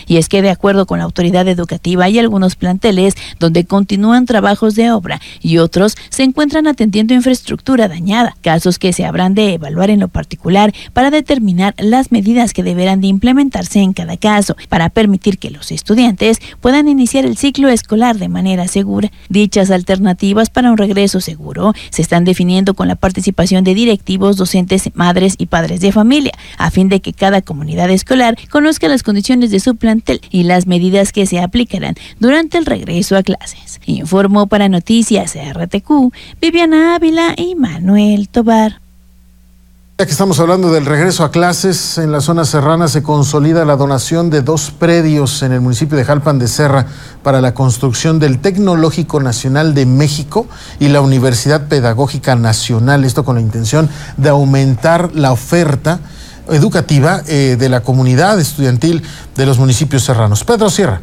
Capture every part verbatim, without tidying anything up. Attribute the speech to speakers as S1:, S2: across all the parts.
S1: Y es que de acuerdo con la autoridad educativa hay algunos planteles donde continúan trabajos de obra y otros se encuentran atendiendo infraestructura dañada, casos que se habrán de evaluar en lo particular para determinar las medidas que deberán de implementarse en cada caso para permitir que los estudiantes puedan iniciar el ciclo escolar de manera segura. Dichas alternativas para un regreso seguro se están definiendo con la participación de directivos, docentes, madres y padres de familia, a fin de que cada comunidad escolar conozca las condiciones de su plantel y las medidas que se aplicarán durante el regreso a clases. Informó para Noticias R T Q, Viviana Ávila y Manuel Tobar.
S2: Ya que estamos hablando del regreso a clases, en la zona serrana se consolida la donación de dos predios en el municipio de Jalpan de Serra para la construcción del Tecnológico Nacional de México y la Universidad Pedagógica Nacional. Esto con la intención de aumentar la oferta educativa eh, de la comunidad estudiantil de los municipios serranos. Pedro Sierra.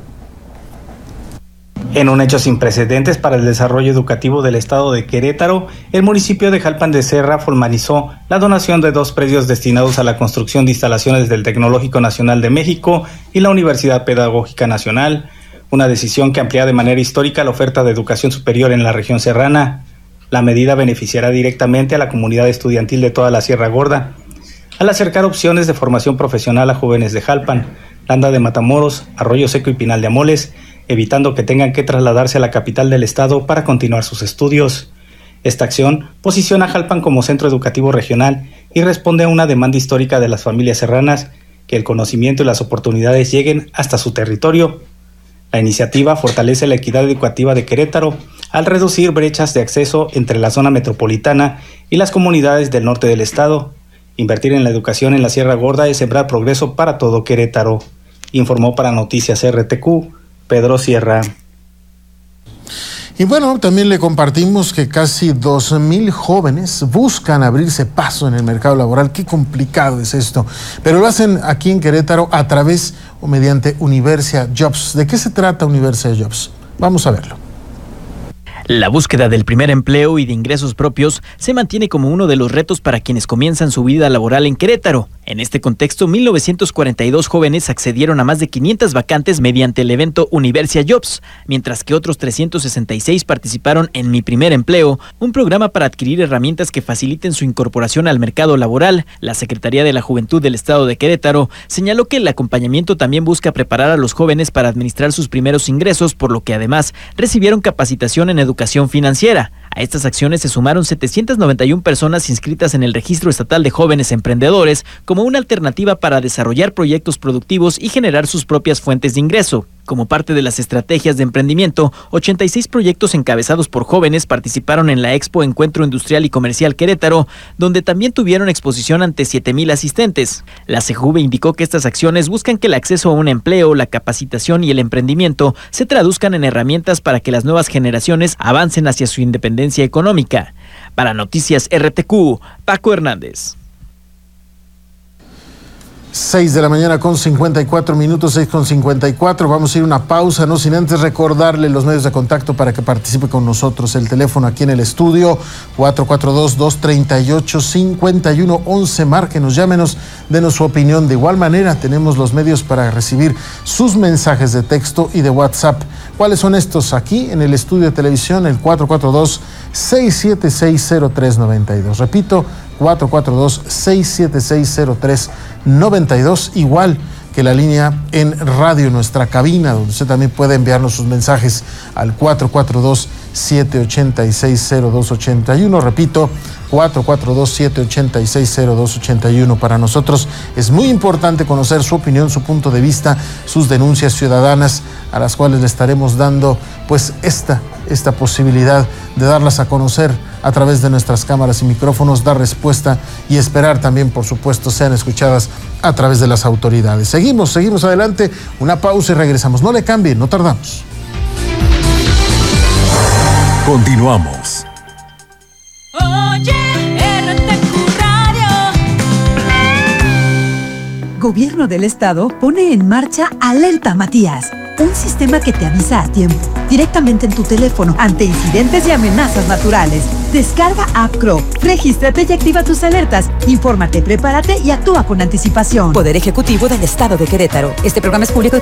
S3: En un hecho sin precedentes para el desarrollo educativo del estado de Querétaro, el municipio de Jalpan de Serra formalizó la donación de dos predios destinados a la construcción de instalaciones del Tecnológico Nacional de México y la Universidad Pedagógica Nacional, una decisión que amplía de manera histórica la oferta de educación superior en la región serrana. La medida beneficiará directamente a la comunidad estudiantil de toda la Sierra Gorda, al acercar opciones de formación profesional a jóvenes de Jalpan, Landa de Matamoros, Arroyo Seco y Pinal de Amoles, evitando que tengan que trasladarse a la capital del estado para continuar sus estudios. Esta acción posiciona a Jalpan como centro educativo regional y responde a una demanda histórica de las familias serranas, que el conocimiento y las oportunidades lleguen hasta su territorio. La iniciativa fortalece la equidad educativa de Querétaro al reducir brechas de acceso entre la zona metropolitana y las comunidades del norte del estado. Invertir en la educación en la Sierra Gorda es sembrar progreso para todo Querétaro, informó para Noticias R T Q, Pedro Sierra.
S2: Y bueno, también le compartimos que casi dos mil jóvenes buscan abrirse paso en el mercado laboral. Qué complicado es esto, pero lo hacen aquí en Querétaro a través o mediante Universia Jobs. ¿De qué se trata Universia Jobs? Vamos a verlo.
S4: La búsqueda del primer empleo y de ingresos propios se mantiene como uno de los retos para quienes comienzan su vida laboral en Querétaro. En este contexto, mil novecientos cuarenta y dos jóvenes accedieron a más de quinientas vacantes mediante el evento Universia Jobs, mientras que otros trescientos sesenta y seis participaron en Mi Primer Empleo, un programa para adquirir herramientas que faciliten su incorporación al mercado laboral. La Secretaría de la Juventud del Estado de Querétaro señaló que el acompañamiento también busca preparar a los jóvenes para administrar sus primeros ingresos, por lo que además recibieron capacitación en educación financiera. A estas acciones se sumaron setecientas noventa y una personas inscritas en el Registro Estatal de Jóvenes Emprendedores como una alternativa para desarrollar proyectos productivos y generar sus propias fuentes de ingreso. Como parte de las estrategias de emprendimiento, ochenta y seis proyectos encabezados por jóvenes participaron en la Expo Encuentro Industrial y Comercial Querétaro, donde también tuvieron exposición ante siete mil asistentes. La CEJUVE indicó que estas acciones buscan que el acceso a un empleo, la capacitación y el emprendimiento se traduzcan en herramientas para que las nuevas generaciones avancen hacia su independencia económica. Para Noticias R T Q, Paco Hernández.
S2: seis de la mañana con cincuenta y cuatro minutos, seis con cincuenta y cuatro. Vamos a ir a una pausa, no sin antes recordarle los medios de contacto para que participe con nosotros. El teléfono aquí en el estudio, cuatro cuatro dos, dos tres ocho, cinco uno uno. Márquenos, llámenos, denos su opinión. De igual manera, tenemos los medios para recibir sus mensajes de texto y de WhatsApp. ¿Cuáles son estos? Aquí en el estudio de televisión, el cuatro cuatro dos, seis siete seis, cero tres nueve dos. Repito, cuatro cuatro dos, seis siete seis, cero tres nueve dos, igual que la línea en radio, nuestra cabina, donde usted también puede enviarnos sus mensajes al cuatro cuatro dos, siete ocho seis, cero dos ocho uno. Repito, cuatro cuatro dos, siete ocho seis, cero dos ocho uno. Para nosotros es muy importante conocer su opinión, su punto de vista, sus denuncias ciudadanas, a las cuales le estaremos dando pues esta, esta posibilidad de darlas a conocer a través de nuestras cámaras y micrófonos, dar respuesta y esperar también, por supuesto, sean escuchadas a través de las autoridades. Seguimos, seguimos adelante, una pausa y regresamos. No le cambien, no tardamos.
S5: Continuamos.
S6: Oye, R T Q Radio.
S7: Gobierno del Estado pone en marcha Alerta Matías, un sistema que te avisa a tiempo, directamente en tu teléfono, ante incidentes y amenazas naturales. Descarga App Crow, regístrate y activa tus alertas. Infórmate, prepárate y actúa con anticipación.
S8: Poder Ejecutivo del Estado de Querétaro. Este programa es público.